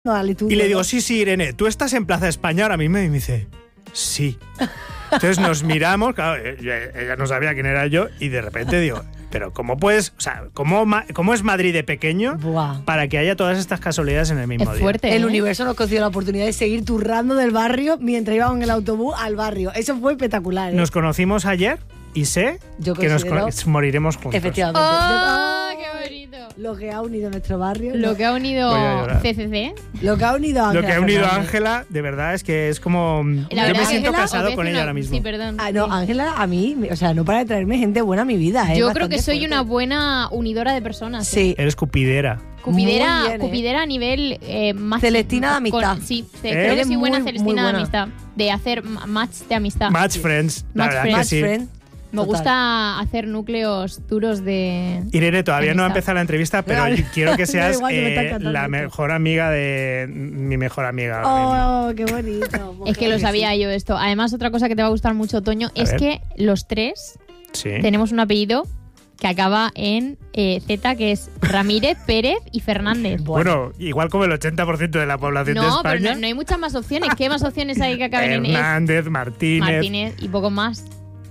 Y le digo, sí, Irene, ¿tú estás en Plaza España ahora mismo? Y me dice, sí. Entonces nos miramos, claro, ella no sabía quién era yo, y de repente digo, pero ¿cómo puedes, o sea, cómo es Madrid de pequeño para que haya todas estas casualidades en el mismo día? Fuerte, El universo nos concedió la oportunidad de seguir turrando del barrio mientras íbamos en el autobús al barrio. Eso fue espectacular. Nos conocimos ayer y sé que nos moriremos juntos. Efectivamente. ¡Oh, qué bonito! Lo que ha unido nuestro barrio. Lo que ha unido CCC. Lo que ha unido Ángela. Lo que ha unido a Ángela, de verdad, es que es como... yo me siento casado con ella ahora mismo. Sí, perdón. No, Ángela, a mí, o sea, no para de traerme gente buena a mi vida. Yo creo que soy una buena unidora de personas. Sí. Eres cupidera. Cupidera a nivel más... Celestina de amistad. Sí, creo que soy buena Celestina de amistad. De hacer match de amistad. Match friends. La verdad que sí. Me gusta hacer núcleos duros de... Irene, todavía no ha empezado la entrevista, pero quiero que seas la mejor amiga de mi mejor amiga. ¡Oh, qué bonito! Es que lo sabía yo esto. Además, otra cosa que te va a gustar mucho, Toño, es que los tres tenemos un apellido que acaba en Z, que es Ramírez, Pérez y Fernández. Bueno, igual como el 80% de la población de España. Pero no hay muchas más opciones. ¿Qué más opciones hay que acaben en Hernández, Martínez y poco más.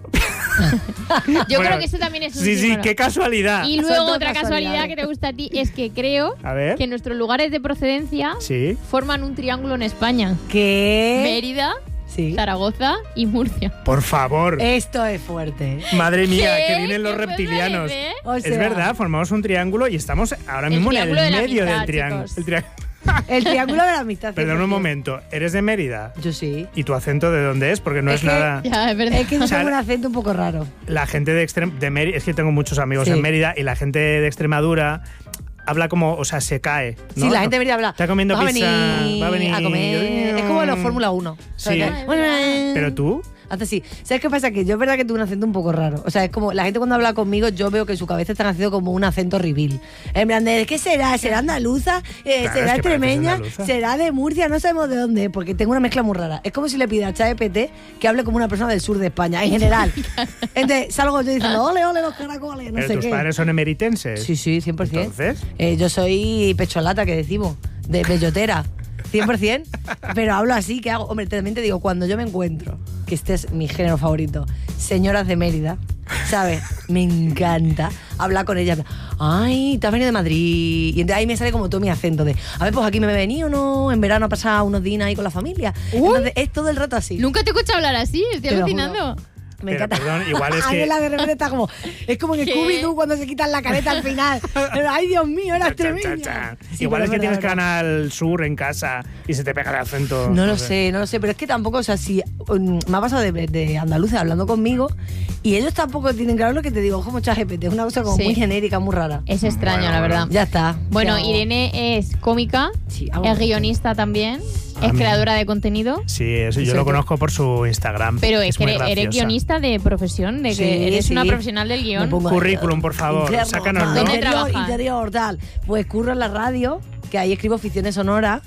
Yo creo que eso también es un símbolo. Qué casualidad. Y luego otra casualidad que te gusta a ti es que creo que nuestros lugares de procedencia forman un triángulo en España. ¿Qué? Mérida, Zaragoza y Murcia. Por favor. Esto es fuerte. Madre mía, que vienen los reptilianos. Es verdad, formamos un triángulo y estamos ahora mismo en el medio del triángulo. El triángulo de la amistad. Perdón un momento, ¿eres de Mérida? Yo sí. ¿Y tu acento de dónde es? Porque no es nada... Ya, es verdad. Es que yo tengo un acento un poco raro. La gente de Mérida... Es que tengo muchos amigos en Mérida y la gente de Extremadura habla como... O sea, se cae, ¿no? Sí, la gente de Mérida habla... Está comiendo pizza... Va a venir a comer... Es como los Fórmula 1. Sí. ¿Pero tú? Hasta sí. ¿Sabes qué pasa? Que yo es verdad que tengo un acento un poco raro. O sea, es como la gente cuando habla conmigo, yo veo que en su cabeza están haciendo como un acento reveal. En plan de, ¿qué será? ¿Será andaluza? ¿Será extremeña? ¿Será de Murcia? No sabemos de dónde es, porque tengo una mezcla muy rara. Es como si le pidiera a ChatGPT que hable como una persona del sur de España, en general. Entonces, salgo yo diciendo, ole, ole, los caracoles, no sé qué. ¿Tus padres son emeritenses? Sí, 100%. ¿Entonces? Yo soy pecholata, que decimos, de bellotera. 100%, pero hablo así, ¿qué hago? Hombre, también te digo, cuando yo me encuentro, que este es mi género favorito, señoras de Mérida, ¿sabes? Me encanta hablar con ellas. Ay, te has venido de Madrid. Y entonces ahí me sale como todo mi acento de, a ver, pues aquí me he venido, ¿no? En verano a pasar unos días ahí con la familia. Entonces es todo el rato así. Nunca te he escuchado hablar así, estoy alucinando. Me encanta. Perdón, igual es que... de repente está como... Es como en Scooby-Doo cuando se quitan la careta al final. Pero, ay, Dios mío, era extremeña. Sí, igual es que tienes Canal Sur en casa y se te pega el acento. No lo sé. Pero es que tampoco, o sea, si me ha pasado de andaluces hablando conmigo y ellos tampoco tienen claro lo que te digo, como ChatGPT, es una cosa como muy genérica, muy rara. Es extraño, la verdad. Ya está. Bueno, Irene es cómica, es guionista también. ¿Es creadora de contenido? Sí, eso yo lo conozco por su Instagram. Pero es que eres guionista de profesión, de que eres una profesional del guión. Currículum, por favor, sácanoslo. ¿Dónde trabajas? Interior, tal. Pues curro en la radio, que ahí escribo ficciones sonoras.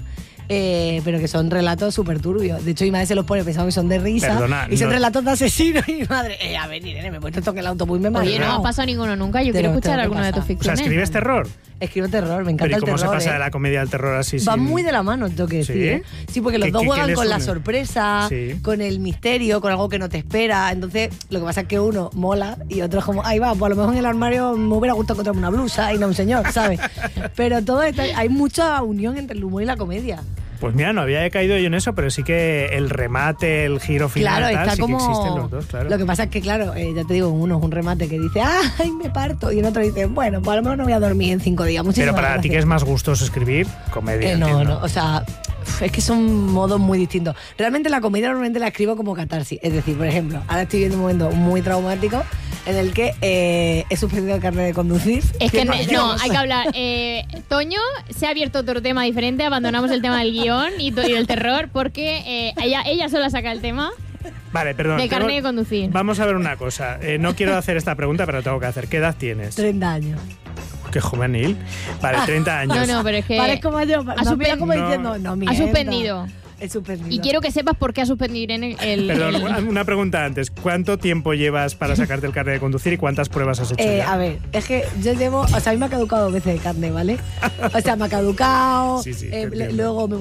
Pero que son relatos súper turbios. De hecho, mi madre se los pone pensando que son de risa. Perdona, y son relatos de asesinos. Y mi madre, a ver, Irene, me he puesto esto en el autobús y me he Oye, no ha pasado ninguno nunca. Yo quiero escuchar alguna de tus ficciones. O sea, ¿escribes terror? Escribo terror, me encanta el terror. ¿Pero cómo se pasa de la comedia al terror así? Va muy de la mano, tengo que decir. Sí, porque los dos juegan con la sorpresa, con el misterio, con algo que no te espera. Entonces, lo que pasa es que uno mola y otro es como, ahí va, pues a lo mejor en el armario me hubiera gustado encontrarme una blusa y no un señor, ¿sabes? Pero todo esto, hay mucha unión entre el humor y la comedia. Pues mira, no había caído yo en eso, pero sí que el remate, el giro final, claro, tal, está sí como... que existen los dos, claro. Lo que pasa es que, claro, ya te digo, uno es un remate que dice, ¡ay, me parto! Y en otro dice, bueno, pues a lo mejor no voy a dormir en 5 días. Pero para ti, ¿qué es más gustoso escribir? Comedia. No, o sea... Es que son modos muy distintos. Realmente la comedia normalmente la escribo como catarsis. Es decir, por ejemplo, ahora estoy viendo un momento muy traumático en el que he suspendido el carnet de conducir. Es que no, hay que hablar. Toño se ha abierto otro tema diferente, abandonamos el tema del guión y del terror porque ella sola saca el tema. Vale, perdón. De carnet de conducir. Vamos a ver una cosa. No quiero hacer esta pregunta, pero tengo que hacer. ¿Qué edad tienes? 30 años. Qué juvenil. Vale, 30 años. No, pero es que... Parezco mayor. Ha suspendido. Ha suspendido. He suspendido. Y quiero que sepas por qué ha suspendido Irene el... Perdón, una pregunta antes. ¿Cuánto tiempo llevas para sacarte el carnet de conducir y cuántas pruebas has hecho ya? A ver, es que yo llevo... O sea, a mí me ha caducado 2 veces de carnet, ¿vale? O sea, me ha caducado, Sí, luego me